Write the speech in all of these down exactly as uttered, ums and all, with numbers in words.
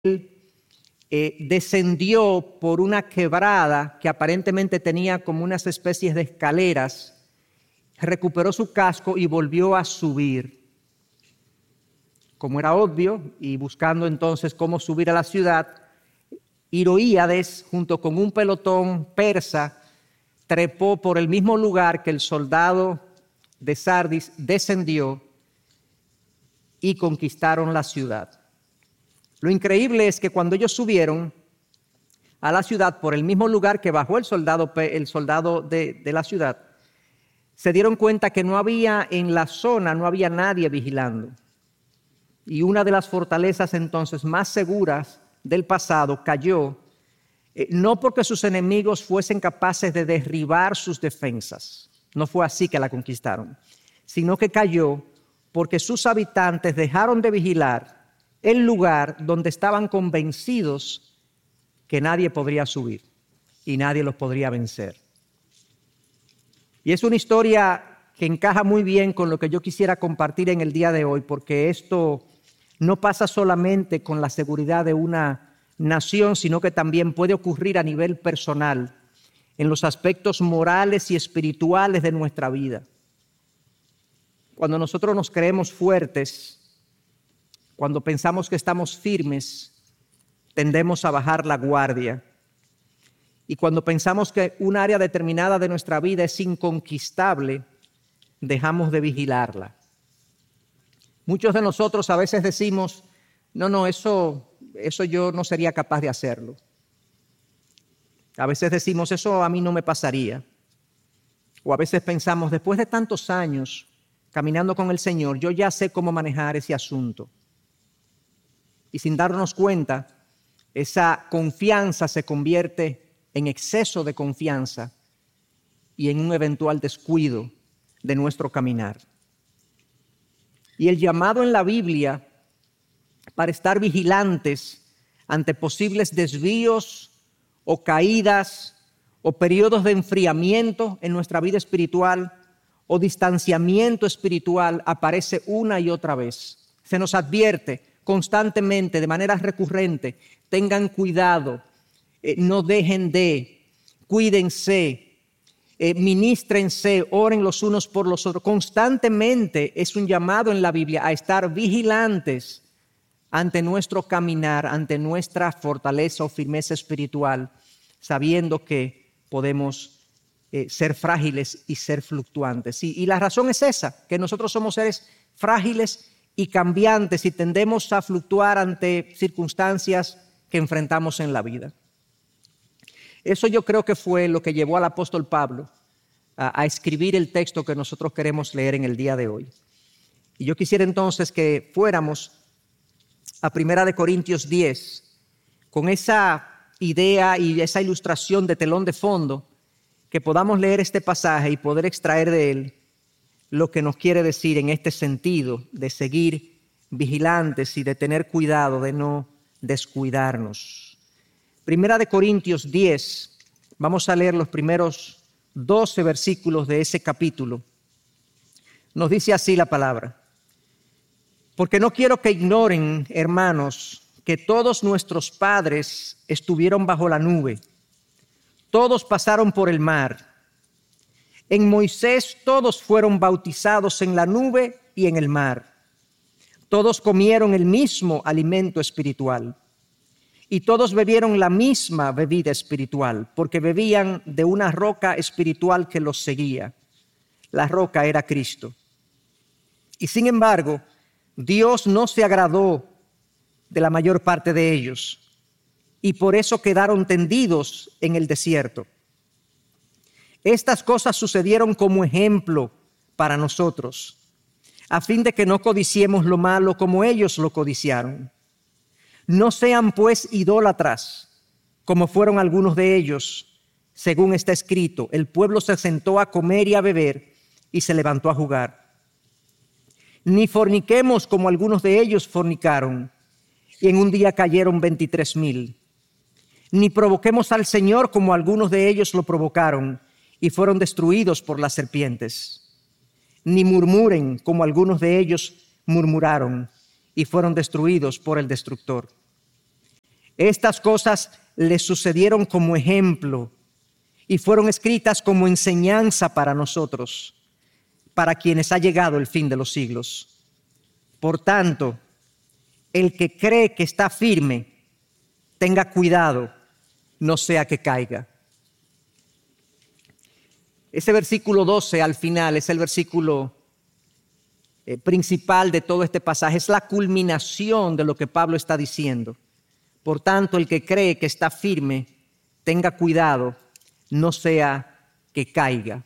eh, descendió por una quebrada que aparentemente tenía como unas especies de escaleras, recuperó su casco y volvió a subir. Como era obvio, y buscando entonces cómo subir a la ciudad, Hiroíades, junto con un pelotón persa, trepó por el mismo lugar que el soldado de Sardis descendió y conquistaron la ciudad. Lo increíble es que cuando ellos subieron a la ciudad por el mismo lugar que bajó el soldado, el soldado de, de la ciudad, se dieron cuenta que no había en la zona, no había nadie vigilando. Y una de las fortalezas entonces más seguras del pasado cayó, eh, no porque sus enemigos fuesen capaces de derribar sus defensas, no fue así que la conquistaron, sino que cayó porque sus habitantes dejaron de vigilar el lugar donde estaban convencidos que nadie podría subir y nadie los podría vencer. Y es una historia que encaja muy bien con lo que yo quisiera compartir en el día de hoy, porque esto no pasa solamente con la seguridad de una nación, sino que también puede ocurrir a nivel personal, en los aspectos morales y espirituales de nuestra vida. Cuando nosotros nos creemos fuertes, cuando pensamos que estamos firmes, tendemos a bajar la guardia. Y cuando pensamos que un área determinada de nuestra vida es inconquistable, dejamos de vigilarla. Muchos de nosotros a veces decimos, no, no, eso, eso yo no sería capaz de hacerlo. A veces decimos, eso a mí no me pasaría. O a veces pensamos, después de tantos años caminando con el Señor, yo ya sé cómo manejar ese asunto. Y sin darnos cuenta, esa confianza se convierte en exceso de confianza y en un eventual descuido de nuestro caminar. Y el llamado en la Biblia para estar vigilantes ante posibles desvíos o caídas o periodos de enfriamiento en nuestra vida espiritual o distanciamiento espiritual aparece una y otra vez. Se nos advierte constantemente, de manera recurrente, tengan cuidado, eh, no dejen de, cuídense, eh, ministrense, oren los unos por los otros. Constantemente es un llamado en la Biblia a estar vigilantes ante nuestro caminar, ante nuestra fortaleza o firmeza espiritual, sabiendo que podemos eh, ser frágiles y ser fluctuantes. Y, y la razón es esa, que nosotros somos seres frágiles y cambiantes y tendemos a fluctuar ante circunstancias que enfrentamos en la vida. Eso yo creo que fue lo que llevó al apóstol Pablo a, a escribir el texto que nosotros queremos leer en el día de hoy. Y yo quisiera entonces que fuéramos a Primera de Corintios diez, con esa idea y esa ilustración de telón de fondo, que podamos leer este pasaje y poder extraer de él lo que nos quiere decir en este sentido de seguir vigilantes y de tener cuidado de no descuidarnos. Primera de Corintios diez, vamos a leer los primeros doce versículos de ese capítulo. Nos dice así la palabra: porque no quiero que ignoren, hermanos, que todos nuestros padres estuvieron bajo la nube, todos pasaron por el mar. En Moisés todos fueron bautizados en la nube y en el mar. Todos comieron el mismo alimento espiritual y todos bebieron la misma bebida espiritual, porque bebían de una roca espiritual que los seguía. La roca era Cristo. Y sin embargo, Dios no se agradó de la mayor parte de ellos y por eso quedaron tendidos en el desierto. Estas cosas sucedieron como ejemplo para nosotros, a fin de que no codiciemos lo malo como ellos lo codiciaron. No sean pues idólatras, como fueron algunos de ellos. Según está escrito, el pueblo se sentó a comer y a beber y se levantó a jugar. Ni forniquemos como algunos de ellos fornicaron, y en un día cayeron veintitrés mil. Ni provoquemos al Señor como algunos de ellos lo provocaron, y fueron destruidos por las serpientes. Ni murmuren como algunos de ellos murmuraron, y fueron destruidos por el destructor. Estas cosas le sucedieron como ejemplo y fueron escritas como enseñanza para nosotros, para quienes ha llegado el fin de los siglos. Por tanto, el que cree que está firme, tenga cuidado, no sea que caiga. Ese versículo doce al final es el versículo eh, principal de todo este pasaje. Es la culminación de lo que Pablo está diciendo. Por tanto, el que cree que está firme, tenga cuidado, no sea que caiga.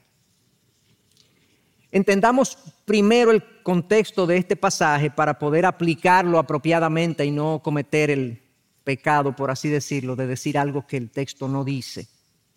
Entendamos primero el contexto de este pasaje para poder aplicarlo apropiadamente y no cometer el pecado, por así decirlo, de decir algo que el texto no dice.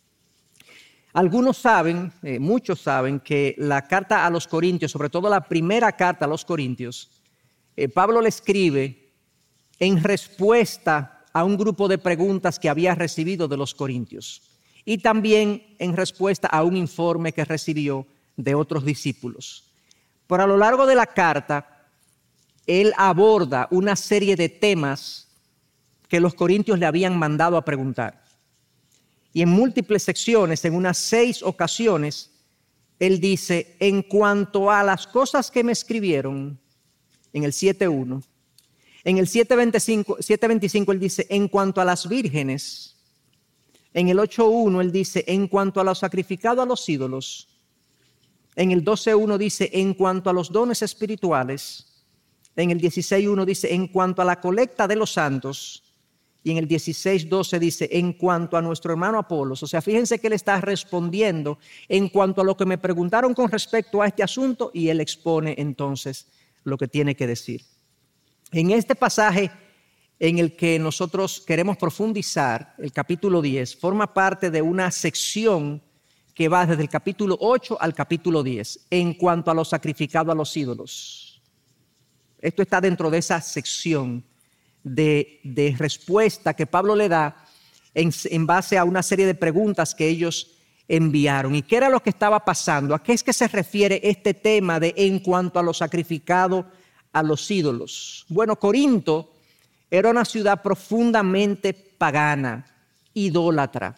Algunos saben, eh, muchos saben que la carta a los Corintios, sobre todo la primera carta a los Corintios, eh, Pablo le escribe en respuesta a un grupo de preguntas que había recibido de los corintios y también en respuesta a un informe que recibió de otros discípulos. Pero a lo largo de la carta, él aborda una serie de temas que los corintios le habían mandado a preguntar. Y en múltiples secciones, en unas seis ocasiones, él dice, en cuanto a las cosas que me escribieron, en el siete uno, en el siete veinticinco él dice, en cuanto a las vírgenes, en el ocho uno él dice, en cuanto a lo sacrificado a los ídolos, en el doce uno dice, en cuanto a los dones espirituales, en el dieciséis uno dice, en cuanto a la colecta de los santos, y en el dieciséis doce dice, en cuanto a nuestro hermano Apolos. O sea, fíjense que él está respondiendo en cuanto a lo que me preguntaron con respecto a este asunto, y él expone entonces lo que tiene que decir. En este pasaje en el que nosotros queremos profundizar, el capítulo diez, forma parte de una sección que va desde el capítulo ocho al capítulo diez, en cuanto a lo sacrificado a los ídolos. Esto está dentro de esa sección De, de respuesta que Pablo le da en, en base a una serie de preguntas que ellos enviaron. ¿Y qué era lo que estaba pasando? ¿A qué es que se refiere este tema de en cuanto a lo sacrificado a los ídolos? Bueno, Corinto era una ciudad profundamente pagana, idólatra.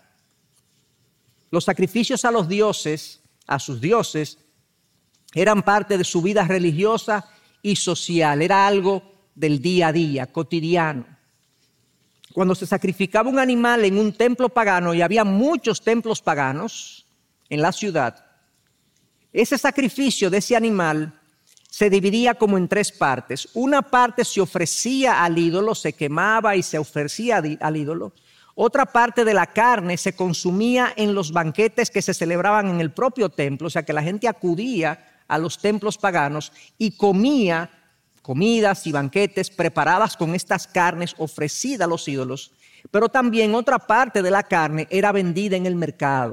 Los sacrificios a los dioses, a sus dioses, eran parte de su vida religiosa y social. Era algo del día a día, cotidiano. Cuando se sacrificaba un animal en un templo pagano, y había muchos templos paganos en la ciudad, ese sacrificio de ese animal se dividía como en tres partes. Una parte se ofrecía al ídolo, se quemaba y se ofrecía al ídolo. Otra parte de la carne se consumía en los banquetes que se celebraban en el propio templo, o sea que la gente acudía a los templos paganos y comía comidas y banquetes preparadas con estas carnes ofrecidas a los ídolos, pero también otra parte de la carne era vendida en el mercado,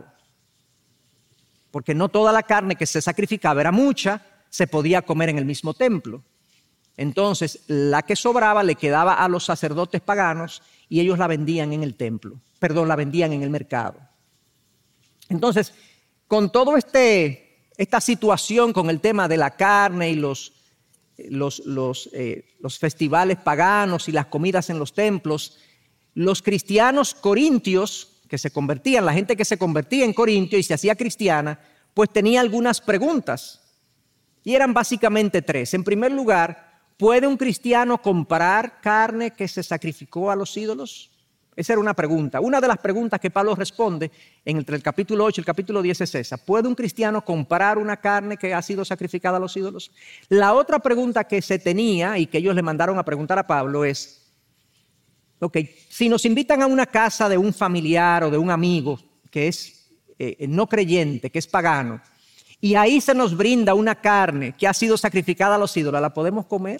porque no toda la carne que se sacrificaba, era mucha, se podía comer en el mismo templo. Entonces, la que sobraba le quedaba a los sacerdotes paganos y ellos la vendían en el templo, perdón, la vendían en el mercado. Entonces, con todo este, esta situación con el tema de la carne y los Los, los, eh, los festivales paganos y las comidas en los templos, los cristianos corintios que se convertían, la gente que se convertía en Corintio y se hacía cristiana, pues tenía algunas preguntas y eran básicamente tres. En primer lugar, ¿puede un cristiano comprar carne que se sacrificó a los ídolos? Esa era una pregunta. Una de las preguntas que Pablo responde entre el capítulo ocho y el capítulo diez es esa. ¿Puede un cristiano comprar una carne que ha sido sacrificada a los ídolos? La otra pregunta que se tenía y que ellos le mandaron a preguntar a Pablo es, ok, si nos invitan a una casa de un familiar o de un amigo que es eh, no creyente, que es pagano, y ahí se nos brinda una carne que ha sido sacrificada a los ídolos, ¿la podemos comer?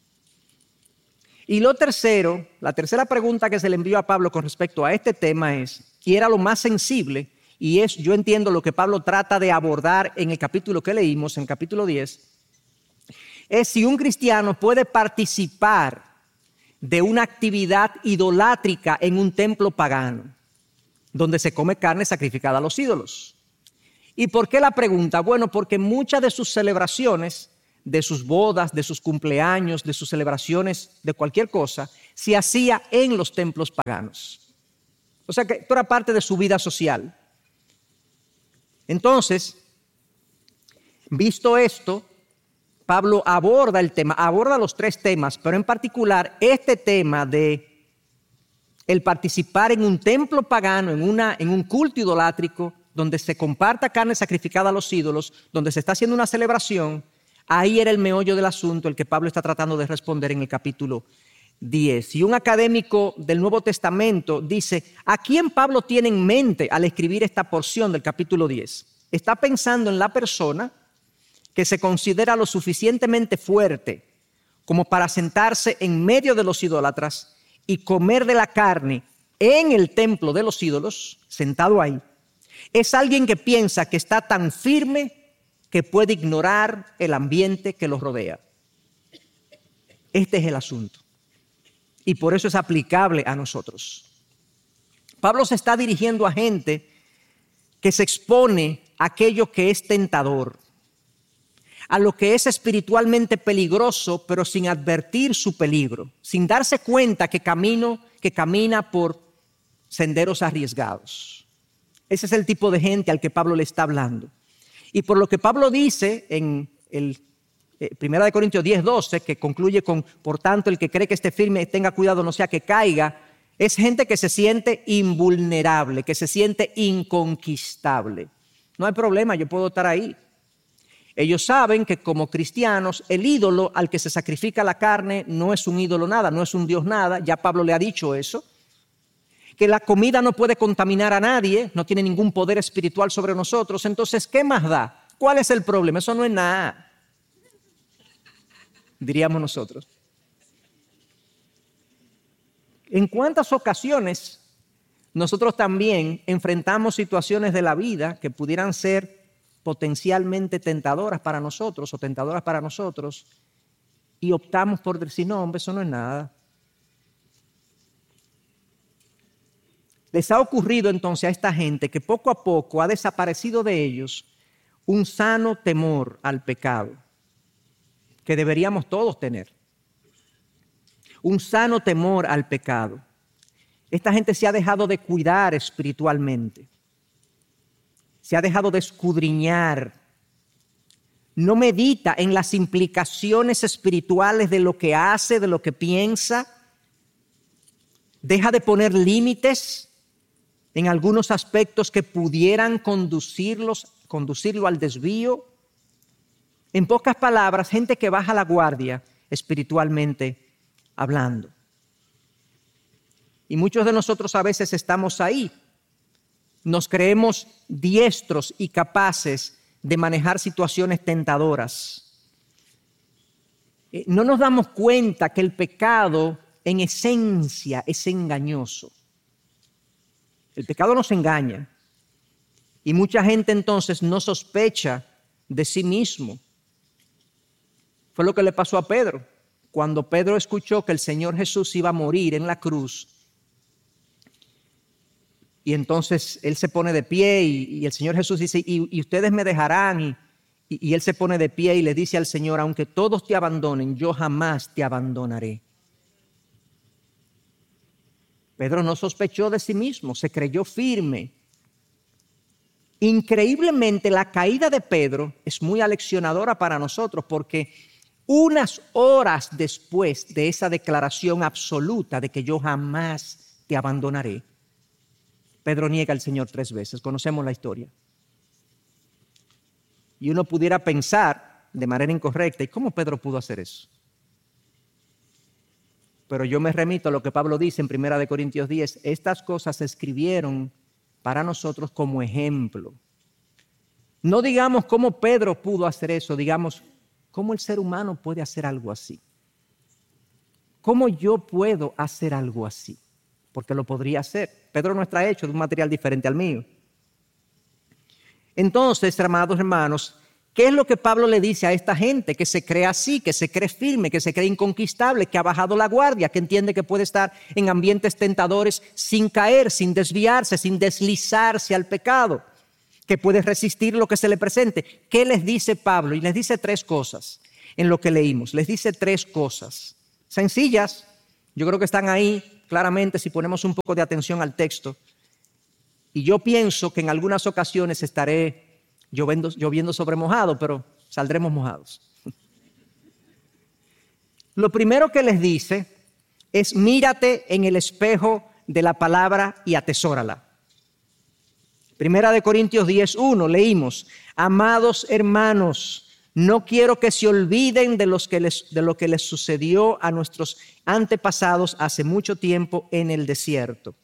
Y lo tercero, la tercera pregunta que se le envió a Pablo con respecto a este tema es, y era lo más sensible, y es, yo entiendo lo que Pablo trata de abordar en el capítulo que leímos, en el capítulo diez, es si un cristiano puede participar de una actividad idolátrica en un templo pagano, donde se come carne sacrificada a los ídolos. ¿Y por qué la pregunta? Bueno, porque muchas de sus celebraciones de sus bodas, de sus cumpleaños, de sus celebraciones, de cualquier cosa, se hacía en los templos paganos. O sea que esto era parte de su vida social. Entonces, visto esto, Pablo aborda el tema, aborda los tres temas, pero en particular este tema de el participar en un templo pagano, en, una, en un culto idolátrico, donde se comparta carne sacrificada a los ídolos, donde se está haciendo una celebración. Ahí era el meollo del asunto, el que Pablo está tratando de responder en el capítulo diez. Y un académico del Nuevo Testamento dice, ¿a quién Pablo tiene en mente al escribir esta porción del capítulo diez? Está pensando en la persona que se considera lo suficientemente fuerte como para sentarse en medio de los idólatras y comer de la carne en el templo de los ídolos, sentado ahí. Es alguien que piensa que está tan firme que puede ignorar el ambiente que los rodea. Este es el asunto. Y por eso es aplicable a nosotros. Pablo se está dirigiendo a gente que se expone a aquello que es tentador, a lo que es espiritualmente peligroso, pero sin advertir su peligro, sin darse cuenta que, camino, que camina por senderos arriesgados. Ese es el tipo de gente al que Pablo le está hablando. Y por lo que Pablo dice en el eh, primera de Corintios diez, doce, que concluye con, por tanto, el que cree que esté firme, tenga cuidado, no sea que caiga, es gente que se siente invulnerable, que se siente inconquistable. No hay problema, yo puedo estar ahí. Ellos saben que como cristianos el ídolo al que se sacrifica la carne no es un ídolo nada, no es un Dios nada, ya Pablo le ha dicho eso, que la comida no puede contaminar a nadie, no tiene ningún poder espiritual sobre nosotros, entonces ¿qué más da? ¿Cuál es el problema? Eso no es nada, diríamos nosotros. ¿En cuántas ocasiones nosotros también enfrentamos situaciones de la vida que pudieran ser potencialmente tentadoras para nosotros o tentadoras para nosotros y optamos por decir, no, hombre, eso no es nada? Les ha ocurrido entonces a esta gente que poco a poco ha desaparecido de ellos un sano temor al pecado que deberíamos todos tener. Un sano temor al pecado. Esta gente se ha dejado de cuidar espiritualmente. Se ha dejado de escudriñar, no medita en las implicaciones espirituales de lo que hace, de lo que piensa, deja de poner límites en algunos aspectos que pudieran conducirlos, conducirlo al desvío. En pocas palabras, gente que baja la guardia espiritualmente hablando. Y muchos de nosotros a veces estamos ahí. Nos creemos diestros y capaces de manejar situaciones tentadoras. No nos damos cuenta que el pecado en esencia es engañoso. El pecado nos engaña. Y mucha gente entonces no sospecha de sí mismo. Fue lo que le pasó a Pedro. Cuando Pedro escuchó que el Señor Jesús iba a morir en la cruz, y entonces él se pone de pie y, y el Señor Jesús dice, y, y ustedes me dejarán. Y, y, y él se pone de pie y le dice al Señor, aunque todos te abandonen, yo jamás te abandonaré. Pedro no sospechó de sí mismo, se creyó firme. Increíblemente, la caída de Pedro es muy aleccionadora para nosotros porque unas horas después de esa declaración absoluta de que yo jamás te abandonaré, Pedro niega al Señor tres veces. Conocemos la historia. Y uno pudiera pensar de manera incorrecta, ¿y cómo Pedro pudo hacer eso? Pero yo me remito a lo que Pablo dice en primera de Corintios diez. Estas cosas se escribieron para nosotros como ejemplo. No digamos cómo Pedro pudo hacer eso, digamos cómo el ser humano puede hacer algo así. ¿Cómo yo puedo hacer algo así? Porque lo podría hacer. Pedro no está hecho de un material diferente al mío. Entonces, amados hermanos, ¿qué es lo que Pablo le dice a esta gente que se cree así, que se cree firme, que se cree inconquistable, que ha bajado la guardia, que entiende que puede estar en ambientes tentadores sin caer, sin desviarse, sin deslizarse al pecado, que puede resistir lo que se le presente? ¿Qué les dice Pablo? Y les dice tres cosas. en lo que leímos. Les dice tres cosas sencillas. Yo creo que están ahí claramente si ponemos un poco de atención al texto. Y yo pienso que en algunas ocasiones estaré lloviendo, lloviendo sobre mojado, pero saldremos mojados. Lo primero que les dice es: mírate en el espejo de la palabra y atesórala. Primera de Corintios diez uno leímos: amados hermanos, no quiero que se olviden de, los que les, de lo que les sucedió a nuestros antepasados hace mucho tiempo en el desierto.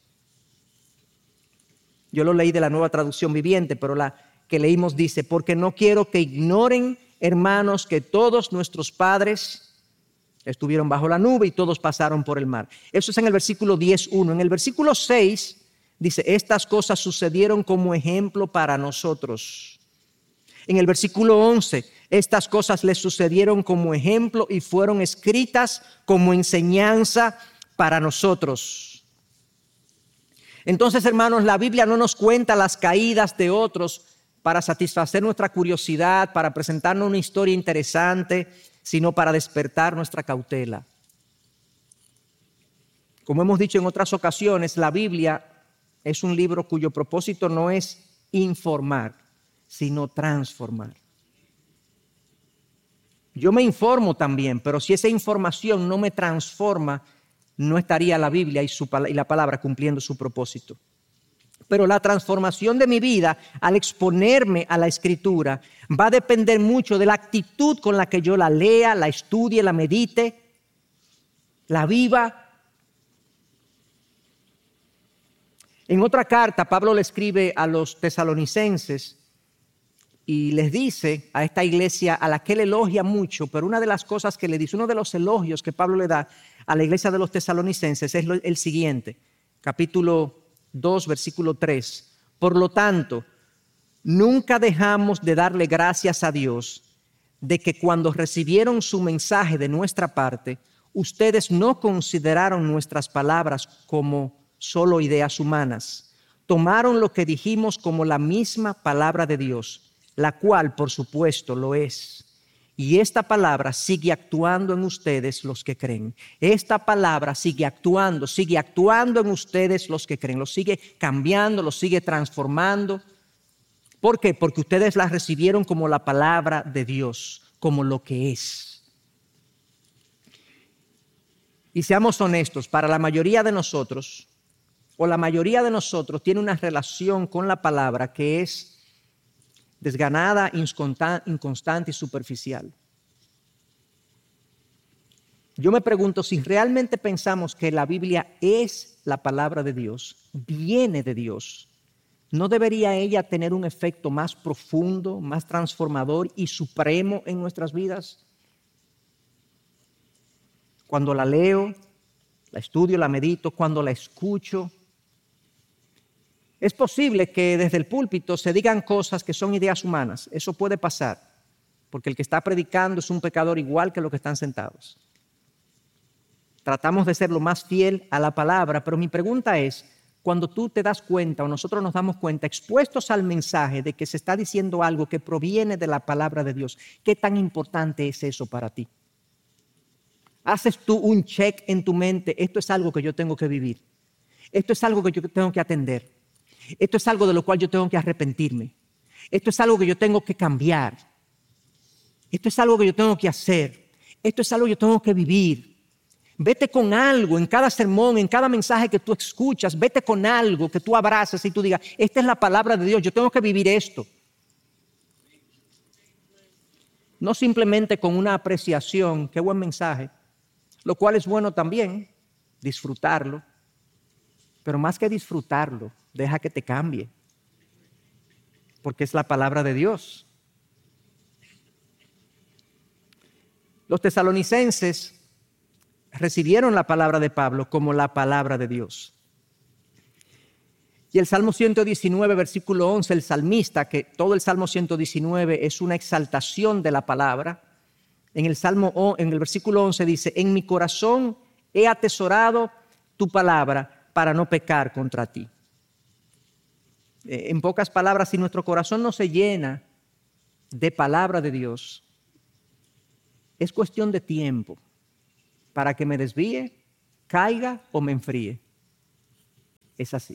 Yo lo leí de la Nueva Traducción Viviente, pero la que leímos dice: porque no quiero que ignoren, hermanos, que todos nuestros padres estuvieron bajo la nube y todos pasaron por el mar. Eso es en el versículo diez uno. En el versículo seis dice: estas cosas sucedieron como ejemplo para nosotros. En el versículo once, estas cosas les sucedieron como ejemplo y fueron escritas como enseñanza para nosotros. Entonces, hermanos, la Biblia no nos cuenta las caídas de otros para satisfacer nuestra curiosidad, para presentarnos una historia interesante, sino para despertar nuestra cautela. Como hemos dicho en otras ocasiones, la Biblia es un libro cuyo propósito no es informar, sino transformar. Yo me informo también, pero si esa información no me transforma, no estaría la Biblia y, su, y la palabra cumpliendo su propósito. Pero la transformación de mi vida al exponerme a la Escritura va a depender mucho de la actitud con la que yo la lea, la estudie, la medite, la viva. En otra carta, Pablo le escribe a los tesalonicenses y les dice a esta iglesia a la que él elogia mucho, pero una de las cosas que le dice, uno de los elogios que Pablo le da a la iglesia de los tesalonicenses es el siguiente, capítulo dos, versículo tres. Por lo tanto, nunca dejamos de darle gracias a Dios de que cuando recibieron su mensaje de nuestra parte, ustedes no consideraron nuestras palabras como solo ideas humanas. Tomaron lo que dijimos como la misma palabra de Dios, la cual, por supuesto, lo es. Y esta palabra sigue actuando en ustedes los que creen. Esta palabra sigue actuando, sigue actuando en ustedes los que creen. Los sigue cambiando, los sigue transformando. ¿Por qué? Porque ustedes la recibieron como la palabra de Dios, como lo que es. Y seamos honestos, para la mayoría de nosotros, o la mayoría de nosotros tiene una relación con la palabra que es desganada, inconstante y superficial. Yo me pregunto si realmente pensamos que la Biblia es la palabra de Dios, viene de Dios, ¿no debería ella tener un efecto más profundo, más transformador y supremo en nuestras vidas? Cuando la leo, la estudio, la medito, cuando la escucho, es posible que desde el púlpito se digan cosas que son ideas humanas. Eso puede pasar, porque el que está predicando es un pecador igual que los que están sentados. Tratamos de ser lo más fiel a la palabra, pero mi pregunta es, cuando tú te das cuenta o nosotros nos damos cuenta, expuestos al mensaje de que se está diciendo algo que proviene de la palabra de Dios, ¿qué tan importante es eso para ti? ¿Haces tú un check en tu mente? Esto es algo que yo tengo que vivir. Esto es algo que yo tengo que atender. Esto es algo de lo cual yo tengo que arrepentirme. Esto es algo que yo tengo que cambiar. Esto es algo que yo tengo que hacer. Esto es algo que yo tengo que vivir. Vete con algo en cada sermón, en cada mensaje que tú escuchas. Vete con algo que tú abraces y tú digas, esta es la palabra de Dios, yo tengo que vivir esto. No simplemente con una apreciación, qué buen mensaje, lo cual es bueno también, disfrutarlo. Pero más que disfrutarlo, deja que te cambie, porque es la palabra de Dios. Los tesalonicenses recibieron la palabra de Pablo como la palabra de Dios. Y el Salmo ciento diecinueve, versículo once, el salmista, que todo el Salmo ciento diecinueve es una exaltación de la palabra, en el, Salmo, en el versículo once dice, en mi corazón he atesorado tu palabra para no pecar contra ti. En pocas palabras, si nuestro corazón no se llena de palabra de Dios, es cuestión de tiempo para que me desvíe, caiga o me enfríe. Es así.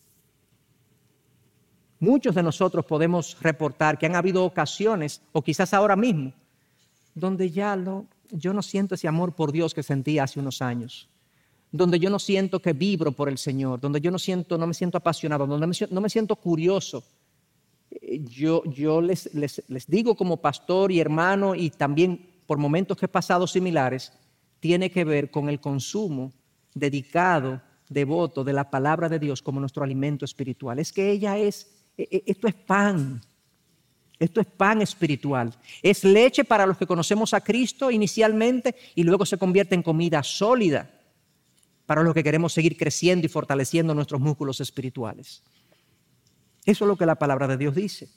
Muchos de nosotros podemos reportar que han habido ocasiones, o quizás ahora mismo, donde ya no, yo no siento ese amor por Dios que sentí hace unos años, donde yo no siento que vibro por el Señor, donde yo no siento, no me siento apasionado, donde me, no me siento curioso. Yo, yo les, les, les digo como pastor y hermano, y también por momentos que he pasado similares, tiene que ver con el consumo dedicado, devoto de la palabra de Dios como nuestro alimento espiritual. Es que ella es, esto es pan, esto es pan espiritual. Es leche para los que conocemos a Cristo inicialmente y luego se convierte en comida sólida para los que queremos seguir creciendo y fortaleciendo nuestros músculos espirituales. Eso es lo que la palabra de Dios dice.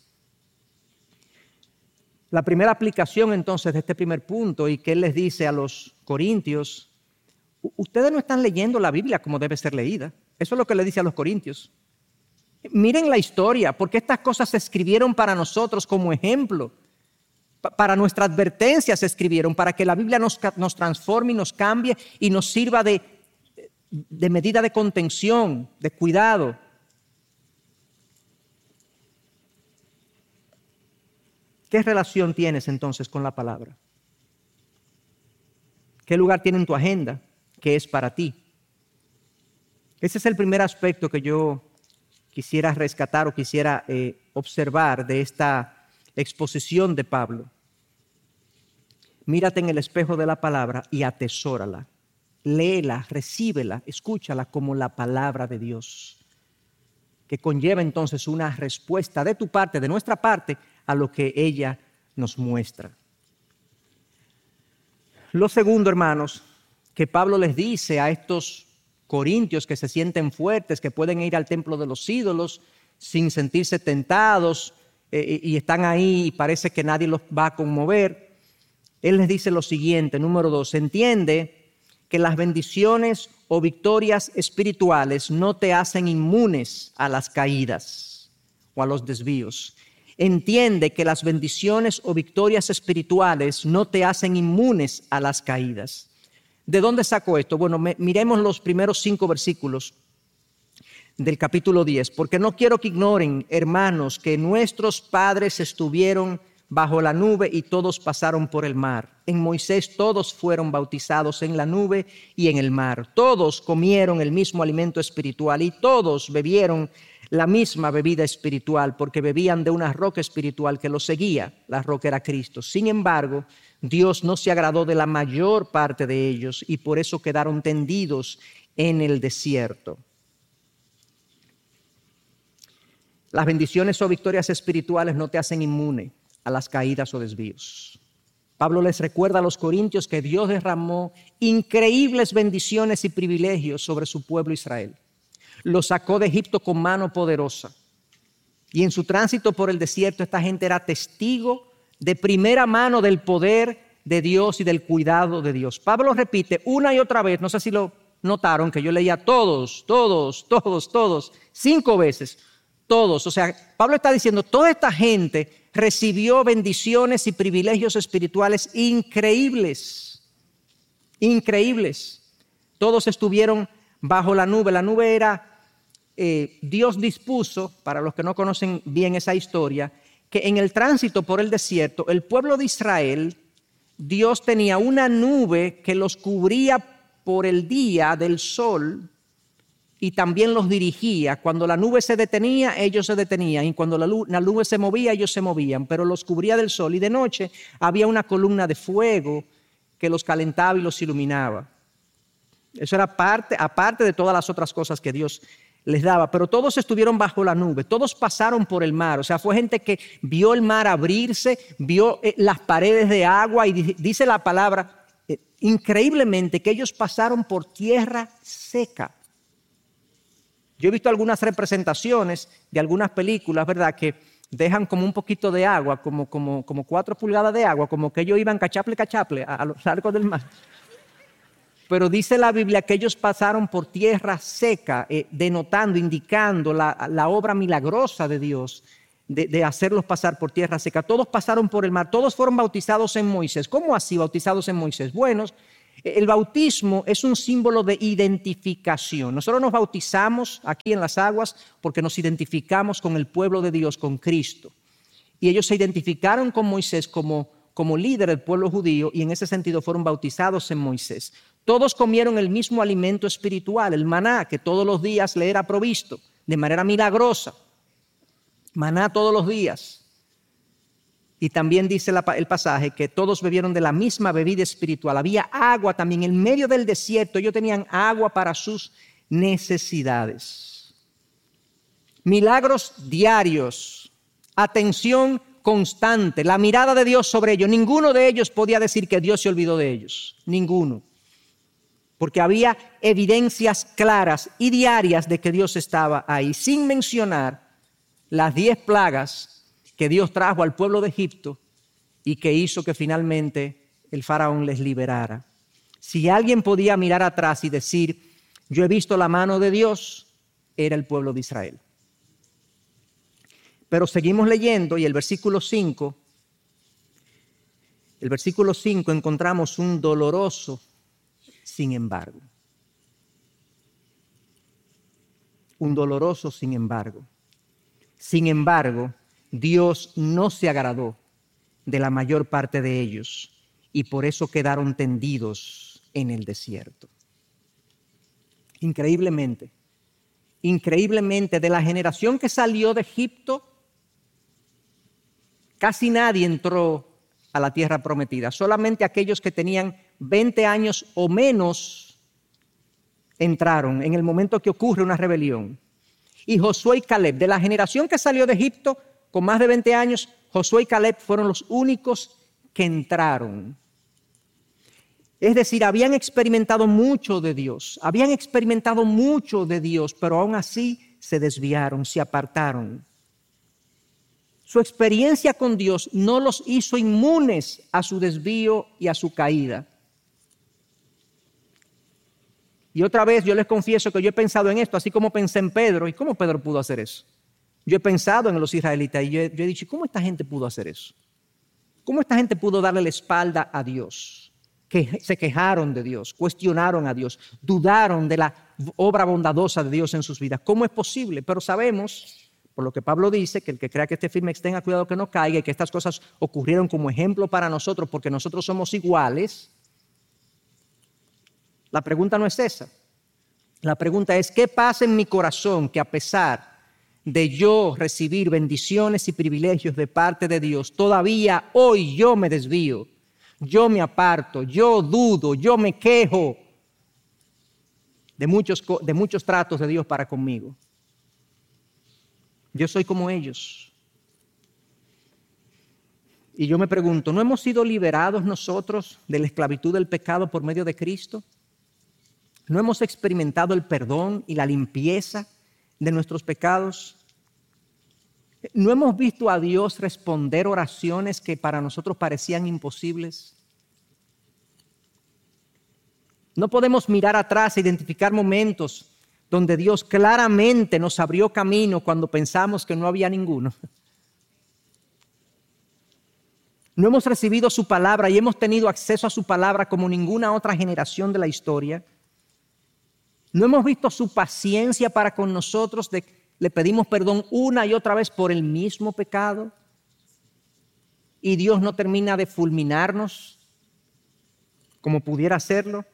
La primera aplicación entonces de este primer punto, y que Él les dice a los corintios: ustedes no están leyendo la Biblia como debe ser leída. Eso es lo que le dice a los corintios. Miren la historia, porque estas cosas se escribieron para nosotros como ejemplo. Para nuestra advertencia se escribieron, para que la Biblia nos, nos transforme y nos cambie y nos sirva de, de medida de contención, de cuidado. ¿Qué relación tienes entonces con la palabra? ¿Qué lugar tiene en tu agenda? ¿Qué es para ti? Ese es el primer aspecto que yo quisiera rescatar o quisiera eh, observar de esta exposición de Pablo. Mírate en el espejo de la palabra y atesórala. Léela, recíbela, escúchala como la palabra de Dios, que conlleva entonces una respuesta de tu parte, de nuestra parte, a lo que ella nos muestra. Lo segundo, hermanos, que Pablo les dice a estos corintios que se sienten fuertes, que pueden ir al templo de los ídolos sin sentirse tentados eh, y están ahí y parece que nadie los va a conmover. Él les dice lo siguiente, número dos: entiende que las bendiciones o victorias espirituales no te hacen inmunes a las caídas o a los desvíos. Entiende que las bendiciones o victorias espirituales no te hacen inmunes a las caídas. ¿De dónde sacó esto? Bueno, me, miremos los primeros cinco versículos del capítulo diez, porque no quiero que ignoren, hermanos, que nuestros padres estuvieron bajo la nube y todos pasaron por el mar. En Moisés todos fueron bautizados en la nube y en el mar. Todos comieron el mismo alimento espiritual y todos bebieron la misma bebida espiritual, porque bebían de una roca espiritual que los seguía. La roca era Cristo. Sin embargo, Dios no se agradó de la mayor parte de ellos y por eso quedaron tendidos en el desierto. Las bendiciones o victorias espirituales no te hacen inmune a las caídas o desvíos. Pablo les recuerda a los corintios que Dios derramó increíbles bendiciones y privilegios sobre su pueblo Israel. Lo sacó de Egipto con mano poderosa. Y en su tránsito por el desierto, esta gente era testigo de primera mano del poder de Dios y del cuidado de Dios. Pablo repite una y otra vez, no sé si lo notaron, que yo leía todos, todos, todos, todos, cinco veces, todos. O sea, Pablo está diciendo, toda esta gente recibió bendiciones y privilegios espirituales increíbles, increíbles. Todos estuvieron bajo la nube. La nube era... Eh, Dios dispuso, para los que no conocen bien esa historia, que en el tránsito por el desierto, el pueblo de Israel, Dios tenía una nube que los cubría por el día del sol y también los dirigía. Cuando la nube se detenía, ellos se detenían, y cuando la, la nube se movía, ellos se movían, pero los cubría del sol, y de noche había una columna de fuego que los calentaba y los iluminaba. Eso era parte, aparte de todas las otras cosas que Dios les daba, pero todos estuvieron bajo la nube, todos pasaron por el mar. O sea, fue gente que vio el mar abrirse, vio eh, las paredes de agua, y dice, dice la palabra eh, increíblemente que ellos pasaron por tierra seca. Yo he visto algunas representaciones de algunas películas, ¿verdad?, que dejan como un poquito de agua, como, como, como cuatro pulgadas de agua, como que ellos iban cachaple, cachaple a, a lo largo del mar. Pero dice la Biblia que ellos pasaron por tierra seca, eh, denotando, indicando la, la obra milagrosa de Dios, de, de hacerlos pasar por tierra seca. Todos pasaron por el mar, todos fueron bautizados en Moisés. ¿Cómo así bautizados en Moisés? Bueno, el bautismo es un símbolo de identificación. Nosotros nos bautizamos aquí en las aguas porque nos identificamos con el pueblo de Dios, con Cristo. Y ellos se identificaron con Moisés como, como líder del pueblo judío y en ese sentido fueron bautizados en Moisés. Todos comieron el mismo alimento espiritual, el maná, que todos los días le era provisto de manera milagrosa. Maná todos los días. Y también dice la, el pasaje que todos bebieron de la misma bebida espiritual. Había agua también en medio del desierto. Ellos tenían agua para sus necesidades. Milagros diarios. Atención constante. La mirada de Dios sobre ellos. Ninguno de ellos podía decir que Dios se olvidó de ellos. Ninguno. Porque había evidencias claras y diarias de que Dios estaba ahí. Sin mencionar las diez plagas que Dios trajo al pueblo de Egipto y que hizo que finalmente el faraón les liberara. Si alguien podía mirar atrás y decir, yo he visto la mano de Dios, era el pueblo de Israel. Pero seguimos leyendo y el versículo cinco, el versículo cinco encontramos un doloroso sin embargo. Un doloroso sin embargo. Sin embargo, Dios no se agradó de la mayor parte de ellos y por eso quedaron tendidos en el desierto. Increíblemente, increíblemente, de la generación que salió de Egipto, casi nadie entró a la tierra prometida. Solamente aquellos que tenían veinte años o menos entraron en el momento que ocurre una rebelión. Y Josué y Caleb, de la generación que salió de Egipto, con más de veinte años, Josué y Caleb fueron los únicos que entraron. Es decir, habían experimentado mucho de Dios, habían experimentado mucho de Dios, pero aún así se desviaron, se apartaron. Su experiencia con Dios no los hizo inmunes a su desvío y a su caída. Y otra vez yo les confieso que yo he pensado en esto, así como pensé en Pedro. ¿Y cómo Pedro pudo hacer eso? Yo he pensado en los israelitas y yo he, yo he dicho, ¿cómo esta gente pudo hacer eso? ¿Cómo esta gente pudo darle la espalda a Dios? Que se quejaron de Dios, cuestionaron a Dios, dudaron de la obra bondadosa de Dios en sus vidas. ¿Cómo es posible? Pero sabemos, por lo que Pablo dice, que el que crea que esté firme tenga cuidado que no caiga y que estas cosas ocurrieron como ejemplo para nosotros porque nosotros somos iguales. La pregunta no es esa. La pregunta es, ¿qué pasa en mi corazón que a pesar de yo recibir bendiciones y privilegios de parte de Dios, todavía hoy yo me desvío, yo me aparto, yo dudo, yo me quejo de muchos, de muchos tratos de Dios para conmigo? Yo soy como ellos. Y yo me pregunto, ¿no hemos sido liberados nosotros de la esclavitud del pecado por medio de Cristo? ¿No hemos experimentado el perdón y la limpieza de nuestros pecados? ¿No hemos visto a Dios responder oraciones que para nosotros parecían imposibles? ¿No podemos mirar atrás e identificar momentos donde Dios claramente nos abrió camino cuando pensamos que no había ninguno? ¿No hemos recibido su palabra y hemos tenido acceso a su palabra como ninguna otra generación de la historia? ¿No hemos visto su paciencia para con nosotros? De, le pedimos perdón una y otra vez por el mismo pecado y Dios no termina de fulminarnos como pudiera hacerlo.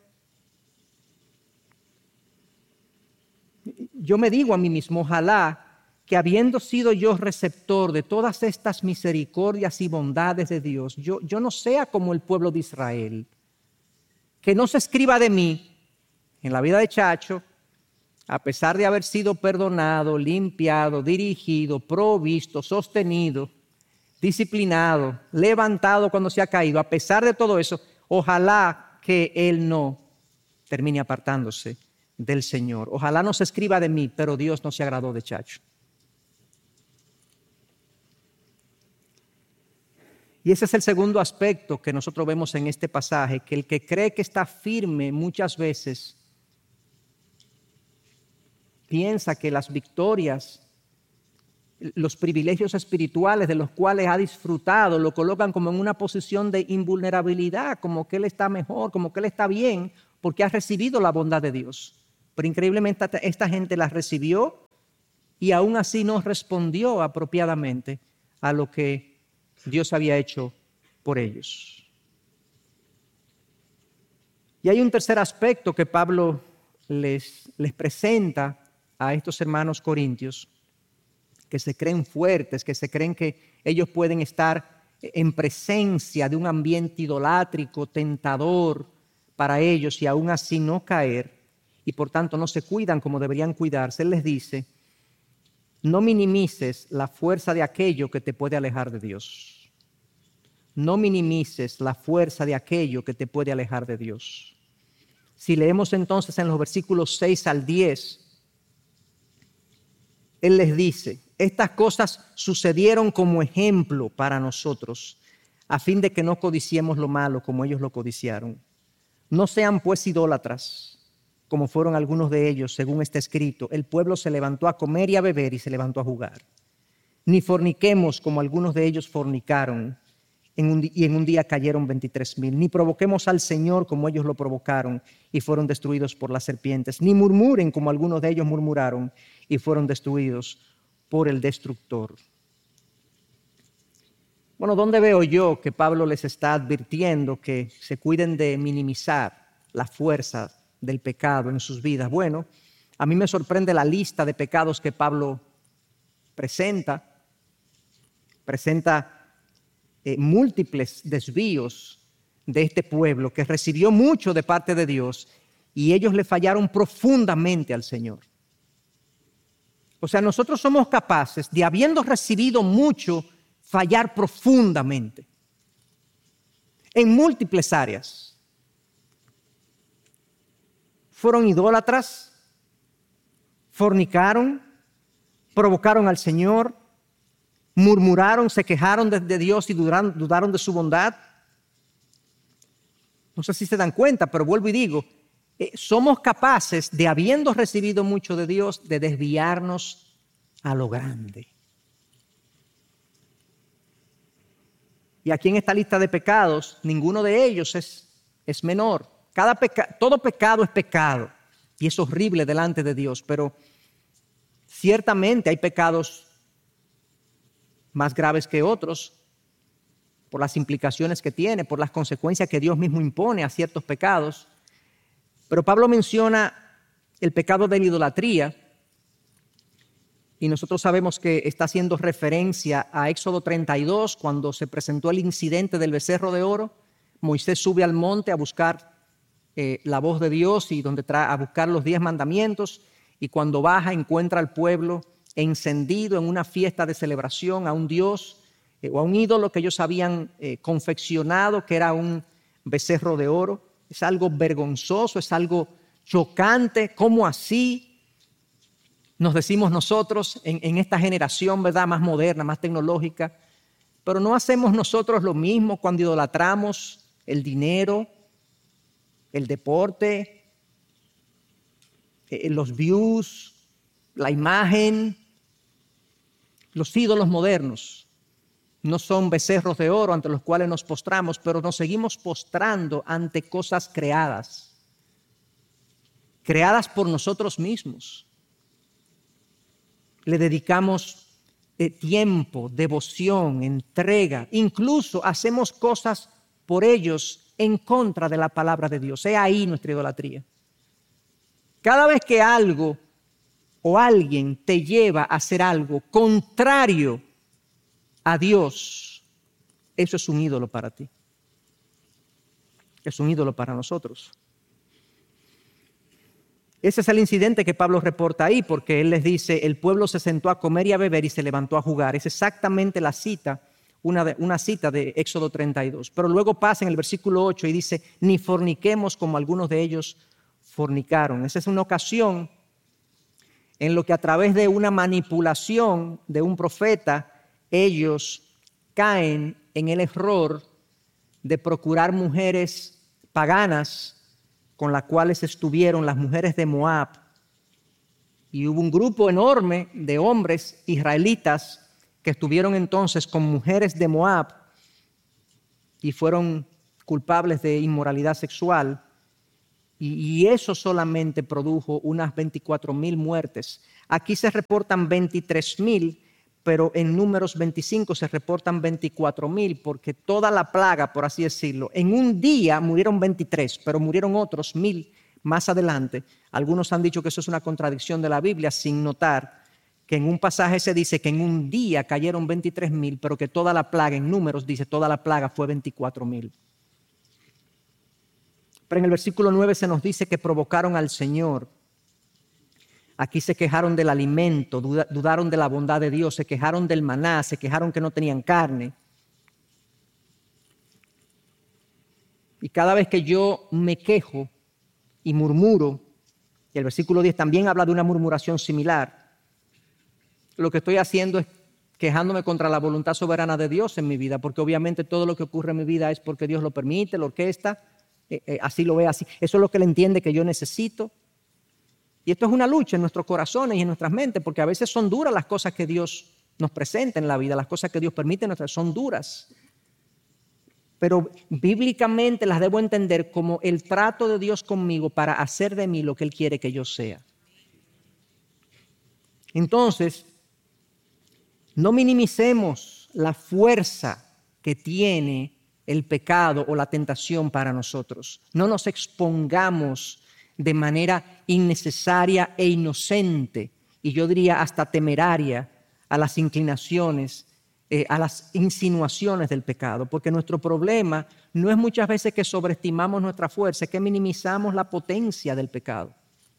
Yo me digo a mí mismo, ojalá que habiendo sido yo receptor de todas estas misericordias y bondades de Dios, yo, yo no sea como el pueblo de Israel, que no se escriba de mí en la vida de Chacho, a pesar de haber sido perdonado, limpiado, dirigido, provisto, sostenido, disciplinado, levantado cuando se ha caído, a pesar de todo eso, ojalá que él no termine apartándose del Señor. Ojalá no se escriba de mí, pero Dios no se agradó de Chacho. Y ese es el segundo aspecto que nosotros vemos en este pasaje, que el que cree que está firme muchas veces piensa que las victorias los privilegios espirituales de los cuales ha disfrutado, lo colocan como en una posición de invulnerabilidad, como que él está mejor, como que él está bien, porque ha recibido la bondad de Dios. Pero increíblemente esta gente la recibió y aún así no respondió apropiadamente a lo que Dios había hecho por ellos. Y hay un tercer aspecto que Pablo les, les presenta a estos hermanos corintios, que se creen fuertes, que se creen que ellos pueden estar en presencia de un ambiente idolátrico, tentador para ellos y aún así no caer, y por tanto no se cuidan como deberían cuidarse. Él les dice: no minimices la fuerza de aquello que te puede alejar de Dios. No minimices la fuerza de aquello que te puede alejar de Dios. Si leemos entonces en los versículos seis al diez, Él les dice: estas cosas sucedieron como ejemplo para nosotros, a fin de que no codiciemos lo malo como ellos lo codiciaron. No sean pues idólatras, como fueron algunos de ellos, según está escrito: el pueblo se levantó a comer y a beber y se levantó a jugar. Ni forniquemos, como algunos de ellos fornicaron, en un, y en un día cayeron veintitrés mil. Ni provoquemos al Señor, como ellos lo provocaron, y fueron destruidos por las serpientes. Ni murmuren, como algunos de ellos murmuraron, y fueron destruidos por el destructor. Bueno, ¿dónde veo yo que Pablo les está advirtiendo que se cuiden de minimizar la fuerza del pecado en sus vidas? Bueno, a mí me sorprende la lista de pecados que Pablo presenta. Presenta eh, múltiples desvíos de este pueblo que recibió mucho de parte de Dios y ellos le fallaron profundamente al Señor. O sea, nosotros somos capaces de, habiendo recibido mucho, fallar profundamente en múltiples áreas. Fueron idólatras, fornicaron, provocaron al Señor, murmuraron, se quejaron de, de Dios y dudaron, dudaron de su bondad. No sé si se dan cuenta, pero vuelvo y digo, eh, somos capaces de, habiendo recibido mucho de Dios, de desviarnos a lo grande. Y aquí en esta lista de pecados, ninguno de ellos es, es menor. Cada peca, todo pecado es pecado y es horrible delante de Dios, pero ciertamente hay pecados más graves que otros por las implicaciones que tiene, por las consecuencias que Dios mismo impone a ciertos pecados. Pero Pablo menciona el pecado de la idolatría y nosotros sabemos que está haciendo referencia a Éxodo treinta y dos, cuando se presentó el incidente del becerro de oro. Moisés sube al monte a buscar eh, la voz de Dios y donde trae, a buscar los diez mandamientos, y cuando baja encuentra al pueblo encendido en una fiesta de celebración a un Dios eh, o a un ídolo que ellos habían eh, confeccionado, que era un becerro de oro. Es algo vergonzoso, es algo chocante. ¿Cómo así? Nos decimos nosotros en, en esta generación, ¿verdad?, más moderna, más tecnológica. Pero no hacemos nosotros lo mismo cuando idolatramos el dinero, el deporte, eh, los views, la imagen. Los ídolos modernos no son becerros de oro ante los cuales nos postramos, pero nos seguimos postrando ante cosas creadas, creadas por nosotros mismos. Le dedicamos eh, tiempo, devoción, entrega, incluso hacemos cosas por ellos en contra de la palabra de Dios. He ahí nuestra idolatría. Cada vez que algo o alguien te lleva a hacer algo contrario a Dios, eso es un ídolo para ti. Es un ídolo para nosotros. Ese es el incidente que Pablo reporta ahí, porque él les dice: el pueblo se sentó a comer y a beber y se levantó a jugar. Es exactamente la cita, una, de, una cita de Éxodo treinta y dos. Pero luego pasa en el versículo ocho y dice: ni forniquemos como algunos de ellos fornicaron. Esa es una ocasión en lo que a través de una manipulación de un profeta, ellos caen en el error de procurar mujeres paganas con las cuales estuvieron las mujeres de Moab, Y hubo un grupo enorme de hombres israelitas que estuvieron entonces con mujeres de Moab y fueron culpables de inmoralidad sexual. Y, y eso solamente produjo unas veinticuatro mil muertes. Aquí se reportan veintitrés mil, pero en Números veinticinco se reportan veinticuatro mil, porque toda la plaga, por así decirlo, en un día murieron veintitrés, pero murieron otros mil más adelante. Algunos han dicho que eso es una contradicción de la Biblia, sin notar que en un pasaje se dice que en un día cayeron veintitrés mil, pero que toda la plaga, en Números dice, toda la plaga fue veinticuatro mil. Pero en el versículo nueve se nos dice que provocaron al Señor. Aquí se quejaron del alimento, dudaron de la bondad de Dios, se quejaron del maná, se quejaron que no tenían carne. Y cada vez que yo me quejo y murmuro, y el versículo diez también habla de una murmuración similar, lo que estoy haciendo es quejándome contra la voluntad soberana de Dios en mi vida, porque obviamente todo lo que ocurre en mi vida es porque Dios lo permite, lo orquesta, eh, eh, así lo ve, así. Eso es lo que Él entiende que yo necesito. Y esto es una lucha en nuestros corazones y en nuestras mentes, porque a veces son duras las cosas que Dios nos presenta en la vida, las cosas que Dios permite en nuestras son duras. Pero bíblicamente las debo entender como el trato de Dios conmigo para hacer de mí lo que Él quiere que yo sea. Entonces, no minimicemos la fuerza que tiene el pecado o la tentación para nosotros. No nos expongamos de manera innecesaria e inocente, y yo diría hasta temeraria, a las inclinaciones, eh, a las insinuaciones del pecado, porque nuestro problema no es muchas veces que sobreestimamos nuestra fuerza, es que minimizamos la potencia del pecado.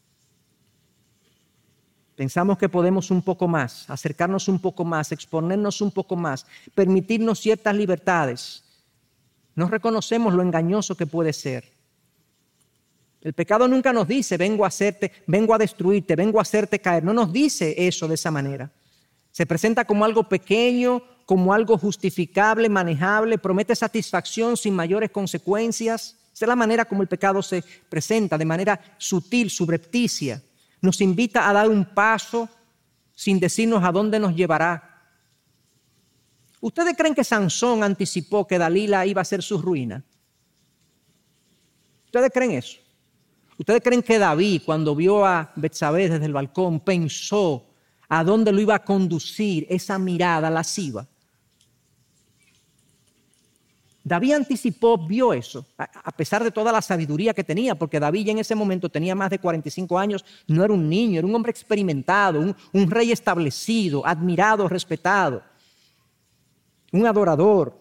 Pensamos que podemos un poco más, acercarnos un poco más, exponernos un poco más, permitirnos ciertas libertades. No reconocemos lo engañoso que puede ser. El pecado nunca nos dice, vengo a hacerte, vengo a destruirte, vengo a hacerte caer. No nos dice eso de esa manera. Se presenta como algo pequeño, como algo justificable, manejable, promete satisfacción sin mayores consecuencias. Esa es la manera como el pecado se presenta, de manera sutil, subrepticia. Nos invita a dar un paso sin decirnos a dónde nos llevará. ¿Ustedes creen que Sansón anticipó que Dalila iba a ser su ruina? ¿Ustedes creen eso? ¿Ustedes creen que David, cuando vio a Betsabé desde el balcón, pensó a dónde lo iba a conducir esa mirada lasciva? David anticipó, vio eso, a pesar de toda la sabiduría que tenía, porque David ya en ese momento tenía más de cuarenta y cinco años, no era un niño, era un hombre experimentado, un, un rey establecido, admirado, respetado, un adorador.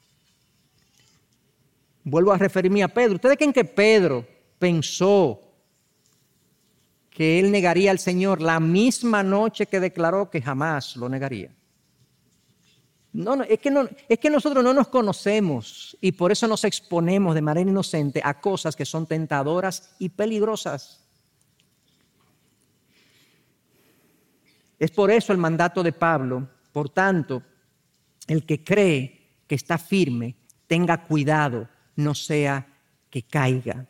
Vuelvo a referirme a Pedro. ¿Ustedes creen que Pedro pensó que él negaría al Señor la misma noche que declaró que jamás lo negaría? No, no, es que no, es que nosotros no nos conocemos y por eso nos exponemos de manera inocente a cosas que son tentadoras y peligrosas. Es por eso el mandato de Pablo. Por tanto, el que cree que está firme, tenga cuidado, no sea que caiga.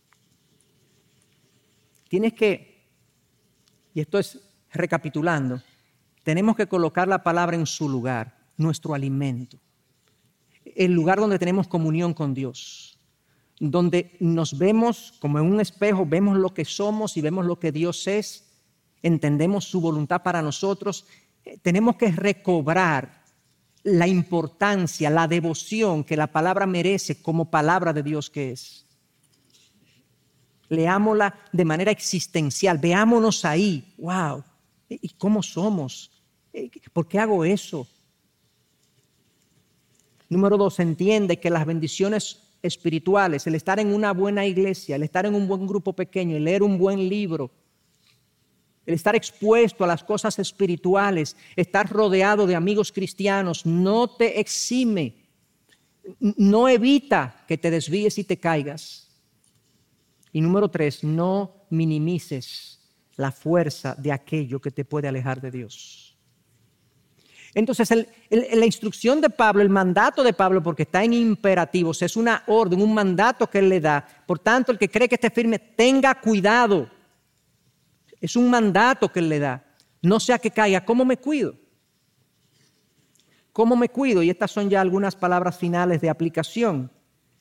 Tienes que, y esto es recapitulando, tenemos que colocar la palabra en su lugar. Nuestro alimento, el lugar donde tenemos comunión con Dios, donde nos vemos como en un espejo, vemos lo que somos y vemos lo que Dios es, entendemos su voluntad para nosotros. Tenemos que recobrar la importancia, la devoción que la palabra merece como palabra de Dios que es. Leámosla de manera existencial, veámonos ahí, wow, ¿y cómo somos? ¿Por qué hago eso? Número dos, entiende que las bendiciones espirituales, el estar en una buena iglesia, el estar en un buen grupo pequeño, el leer un buen libro, el estar expuesto a las cosas espirituales, estar rodeado de amigos cristianos, no te exime, no evita que te desvíes y te caigas. Y número tres, no minimices la fuerza de aquello que te puede alejar de Dios. Entonces, el, el, la instrucción de Pablo, el mandato de Pablo, porque está en imperativos, es una orden, un mandato que él le da. Por tanto, el que cree que esté firme, tenga cuidado. Es un mandato que Él le da. No sea que caiga. ¿Cómo me cuido? ¿Cómo me cuido? Y estas son ya algunas palabras finales de aplicación.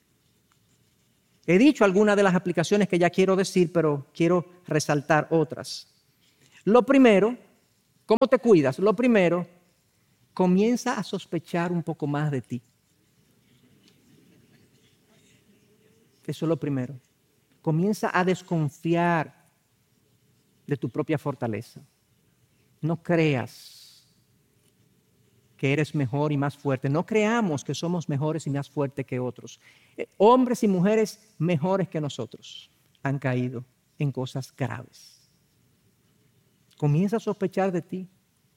He dicho algunas de las aplicaciones que ya quiero decir, pero quiero resaltar otras. Lo primero, ¿cómo te cuidas? Lo primero, comienza a sospechar un poco más de ti. Eso es lo primero. Comienza a desconfiar de tu propia fortaleza. No creas que eres mejor y más fuerte. No creamos que somos mejores y más fuertes que otros. Eh, hombres y mujeres mejores que nosotros han caído en cosas graves. Comienza a sospechar de ti.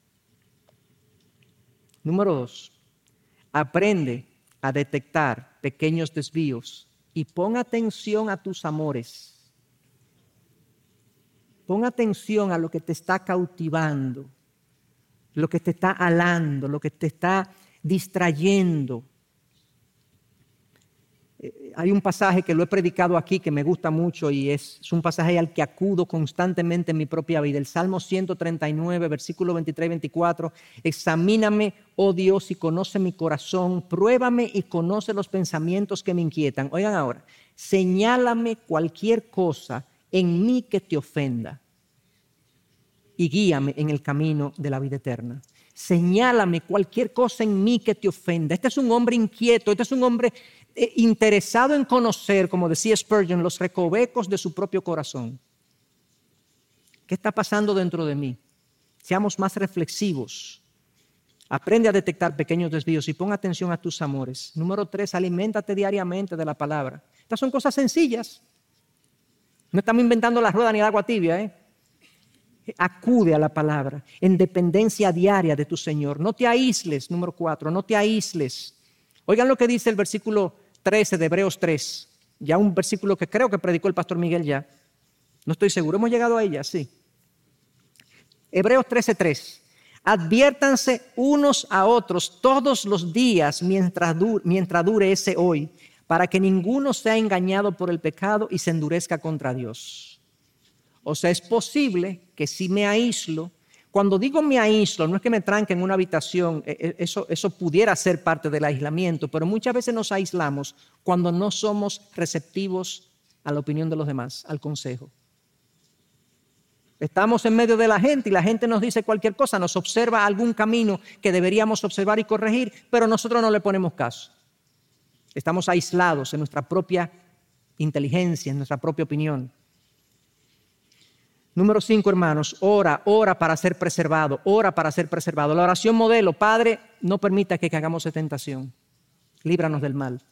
Número dos, aprende a detectar pequeños desvíos y pon atención a tus amores. Pon atención a lo que te está cautivando, lo que te está alando, lo que te está distrayendo. Eh, hay un pasaje que lo he predicado aquí que me gusta mucho y es, es un pasaje al que acudo constantemente en mi propia vida. El Salmo ciento treinta y nueve, versículo veintitrés y veinticuatro. Examíname, oh Dios, y conoce mi corazón. Pruébame y conoce los pensamientos que me inquietan. Oigan ahora, señálame cualquier cosa en mí que te ofenda y guíame en el camino de la vida eterna. Señálame cualquier cosa en mí que te ofenda. Este es un hombre inquieto, este es un hombre eh, interesado en conocer, como decía Spurgeon, los recovecos de su propio corazón. ¿Qué está pasando dentro de mí? Seamos más reflexivos. Aprende a detectar pequeños desvíos y pon atención a tus amores. Número tres, aliméntate diariamente de la palabra. Estas son cosas sencillas. No estamos inventando la rueda ni el agua tibia, ¿eh? Acude a la palabra en dependencia diaria de tu Señor. No te aísles, número cuatro, no te aísles. Oigan lo que dice el versículo trece de Hebreos tres, ya un versículo que creo que predicó el pastor Miguel ya. No estoy seguro, hemos llegado a ella, sí. Hebreos trece tres. Adviértanse unos a otros todos los días mientras dure, mientras dure ese hoy, para que ninguno sea engañado por el pecado y se endurezca contra Dios. O sea, es posible que si me aíslo, cuando digo me aíslo, no es que me tranque en una habitación, eso, eso pudiera ser parte del aislamiento, pero muchas veces nos aislamos cuando no somos receptivos a la opinión de los demás, al consejo. Estamos en medio de la gente y la gente nos dice cualquier cosa, nos observa algún camino que deberíamos observar y corregir, pero nosotros no le ponemos caso. Estamos aislados en nuestra propia inteligencia, en nuestra propia opinión. Número cinco, hermanos, ora, ora para ser preservado, ora para ser preservado. La oración modelo, Padre, no permita que caigamos en tentación, líbranos del mal.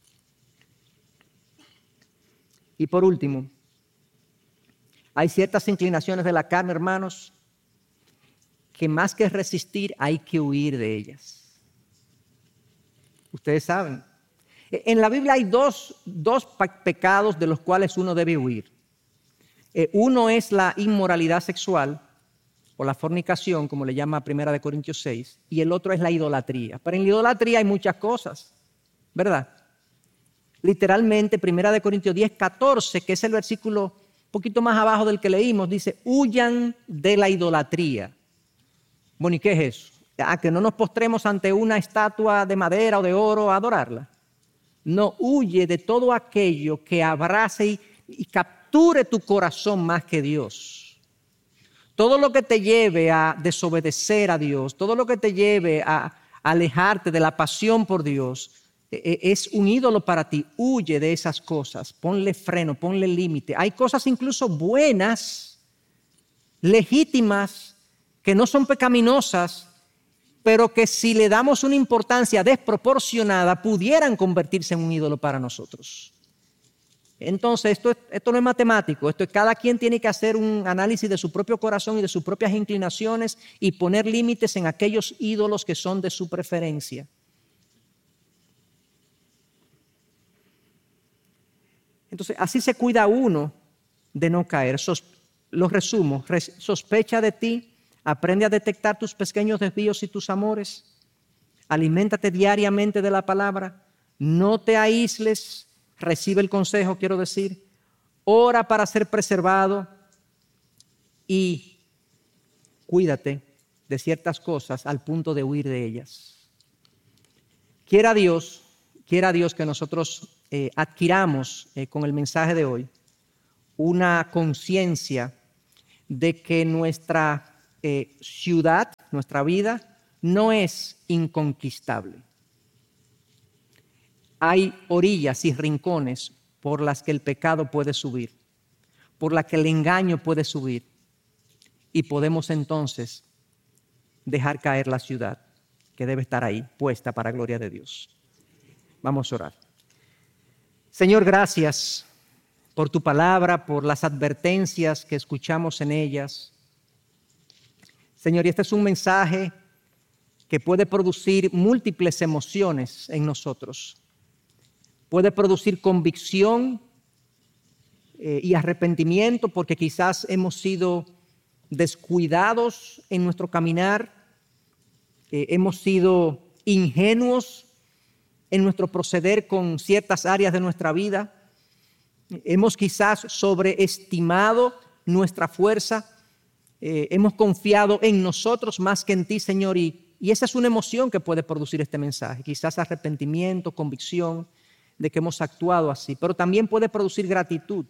Y por último, hay ciertas inclinaciones de la carne, hermanos, que más que resistir hay que huir de ellas. Ustedes saben, en la Biblia hay dos, dos pecados de los cuales uno debe huir. Eh, uno es la inmoralidad sexual o la fornicación, como le llama Primera de Corintios seis, y el otro es la idolatría. Pero en la idolatría hay muchas cosas, ¿verdad? Literalmente, Primera de Corintios diez, catorce, que es el versículo un poquito más abajo del que leímos, dice, huyan de la idolatría. Bueno, ¿y qué es eso? Ah, que no nos postremos ante una estatua de madera o de oro a adorarla. No, huye de todo aquello que abrace y, y capture tu corazón más que Dios. Todo lo que te lleve a desobedecer a Dios, todo lo que te lleve a, a alejarte de la pasión por Dios, eh, es un ídolo para ti. Huye de esas cosas, ponle freno, ponle límite. Hay cosas incluso buenas, legítimas, que no son pecaminosas, pero que si le damos una importancia desproporcionada, pudieran convertirse en un ídolo para nosotros. Entonces, esto, esto no es matemático, esto es, cada quien tiene que hacer un análisis de su propio corazón y de sus propias inclinaciones y poner límites en aquellos ídolos que son de su preferencia. Entonces, así se cuida uno de no caer. Sos, lo resumo, res, sospecha de ti, aprende a detectar tus pequeños desvíos y tus amores, aliméntate diariamente de la palabra, no te aísles, recibe el consejo, quiero decir, ora para ser preservado, y cuídate de ciertas cosas al punto de huir de ellas. Quiera Dios, quiera Dios que nosotros eh, adquiramos eh, con el mensaje de hoy una conciencia de que nuestra eh, ciudad, nuestra vida, no es inconquistable. Hay orillas y rincones por las que el pecado puede subir, por las que el engaño puede subir, y podemos entonces dejar caer la ciudad que debe estar ahí, puesta para gloria de Dios. Vamos a orar. Señor, gracias por tu palabra, por las advertencias que escuchamos en ellas. Señor, y este es un mensaje que puede producir múltiples emociones en nosotros. Puede producir convicción eh, y arrepentimiento porque quizás hemos sido descuidados en nuestro caminar, eh, hemos sido ingenuos en nuestro proceder con ciertas áreas de nuestra vida. Hemos quizás sobreestimado nuestra fuerza, eh, hemos confiado en nosotros más que en ti, Señor, y, y esa es una emoción que puede producir este mensaje, quizás arrepentimiento, convicción de que hemos actuado así, pero también puede producir gratitud,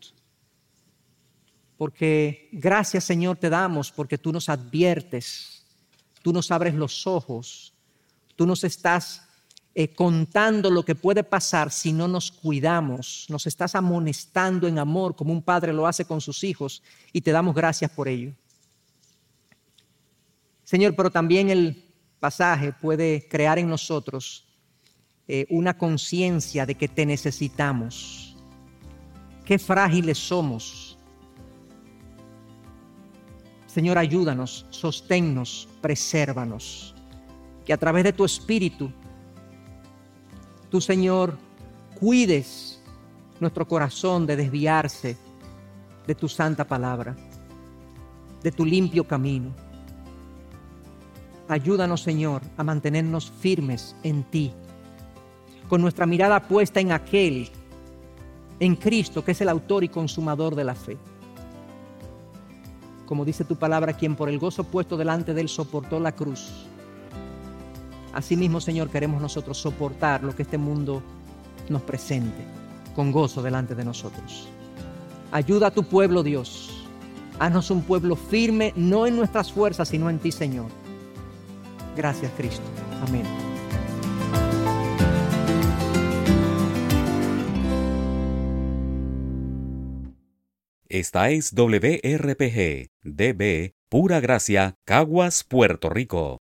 porque gracias, Señor, te damos porque tú nos adviertes, tú nos abres los ojos, tú nos estás Eh, contando lo que puede pasar si no nos cuidamos. Nos estás amonestando en amor como un padre lo hace con sus hijos y te damos gracias por ello. Señor, pero también el pasaje puede crear en nosotros eh, una conciencia de que te necesitamos. Qué frágiles somos. Señor, ayúdanos, sosténnos, presérvanos. Que a través de tu Espíritu tú, Señor, cuides nuestro corazón de desviarse de tu santa palabra, de tu limpio camino. Ayúdanos, Señor, a mantenernos firmes en ti, con nuestra mirada puesta en aquel, en Cristo, que es el autor y consumador de la fe. Como dice tu palabra, quien por el gozo puesto delante de él soportó la cruz. Asimismo, Señor, queremos nosotros soportar lo que este mundo nos presente con gozo delante de nosotros. Ayuda a tu pueblo, Dios. Haznos un pueblo firme, no en nuestras fuerzas, sino en ti, Señor. Gracias, Cristo. Amén. Esta es W R P G, D B, Pura Gracia, Caguas, Puerto Rico.